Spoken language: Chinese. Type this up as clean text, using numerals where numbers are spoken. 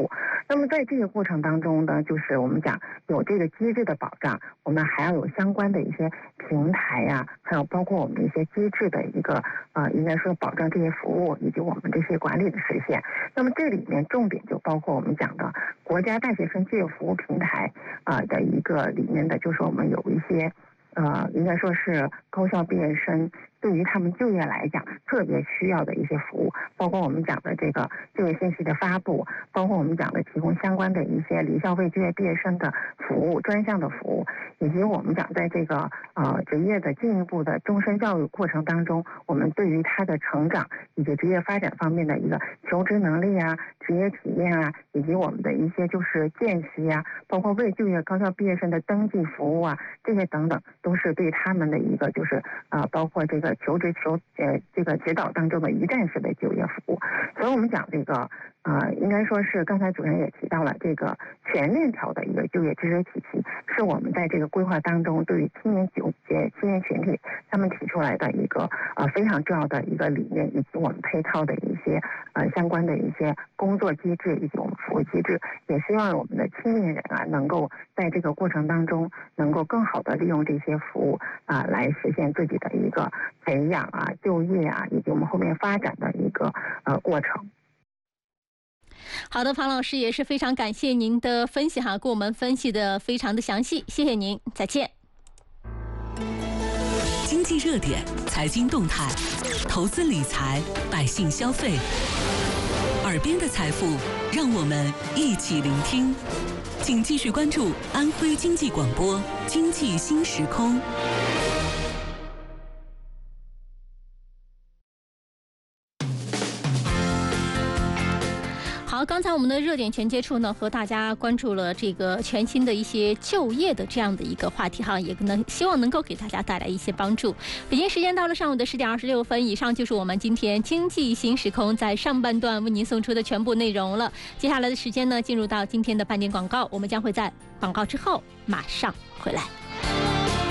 务。那么在这个过程当中呢，就是我们讲有这个机制的保障，我们还要有相关的一些平台呀，还有包括我们的一些机制的一个应该说保障这些服务以及我们这些管理的实现。那么这里面重点就包括我们讲的国家大学生就业服务平台的一个里面的，就是我们有一些应该说是高校毕业生对于他们就业来讲特别需要的一些服务，包括我们讲的这个就业信息的发布，包括我们讲的提供相关的一些离校未就业毕业生的服务、专项的服务，以及我们讲在这个职业的进一步的终身教育过程当中，我们对于他的成长以及职业发展方面的一个求职能力啊、职业体验啊，以及我们的一些就是见习啊，包括未就业高校毕业生的登记服务啊，这些等等，都是对他们的一个就是包括这个求职这个指导当中的一站式的就业服务。所以我们讲这个应该说是刚才主任也提到了，这个全链条的一个就业支持体系，是我们在这个规划当中对于青年群体他们提出来的一个非常重要的一个理念，以及我们配套的一些相关的一些工作机制以及我们服务机制，也希望我们的青年人能够在这个过程当中能够更好的利用这些服务来实现自己的一个培养就业以及我们后面发展的一个过程。 好的，庞老师也是非常感谢您的分析给我们分析的非常的详细，谢谢您，再见。 经济热点、财经动态、投资理财、百姓消费，耳边的财富，让我们一起聆听。请继续关注安徽经济广播《经济新时空》。 好，刚才我们的热点全接触呢，和大家关注了这个全新的一些就业的这样的一个话题也希望能够给大家带来一些帮助。北京时间到了上午的10点26分，以上就是我们今天经济新时空在上半段为您送出的全部内容了。接下来的时间呢，进入到今天的半点广告，我们将会在广告之后马上回来。